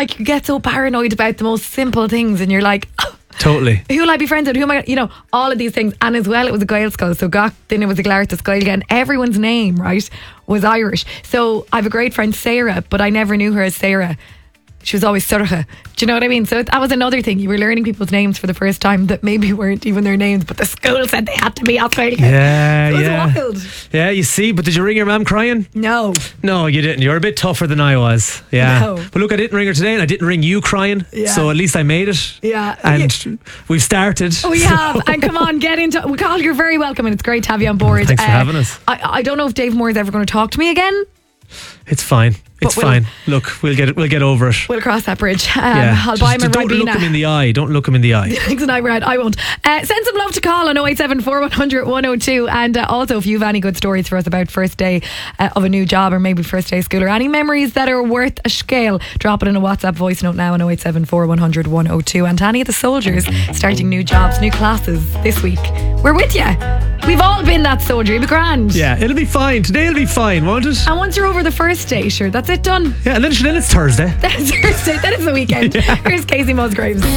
like you get so paranoid about the most simple things, and you're like, oh, Totally. who will I be friends with? Who am I? You know, all of these things. And as well, it was a Gael school. So then it was a Glarta school again. Everyone's name, right, was Irish. So I have a great friend, Sarah, but I never knew her as Sarah. She was always Surcha. Do you know what I mean? So that was another thing. You were learning people's names for the first time that maybe weren't even their names, but the school said they had to be Australian. Yeah, it was yeah. wild. Yeah, you see, but did you ring your mum crying? No. No, you didn't. You're a bit tougher than I was. Yeah. No. But look, I didn't ring her today, and I didn't ring you crying. Yeah. So at least I made it. Yeah. And we've started. We have. And come on, get into it. Carl, you're very welcome, and it's great to have you on board. Thanks for having us. I don't know if Dave Moore is ever going to talk to me again. It's fine. It's fine. Look, we'll get over it. We'll cross that bridge. Yeah. I'll buy him a Don't look Ribena. him in the eye. Don't look him in the eye. Thanks, and I won't. Send some love to Carl on 0874 100 102. And also, if you have any good stories for us about first day of a new job, or maybe first day of school, or any memories that are worth a scale, drop it in a WhatsApp voice note now on 0874 100 102. And to any of the soldiers starting new jobs, new classes this week, we're with you. We've all been that soldier. It'll be grand. Yeah, it'll be fine. Today will be fine, won't it? And once you're over the first day, sure, that's it, done. Yeah, and then it's Thursday. Then it's Thursday. Then it's the weekend. Yeah. Here's Casey Musgraves.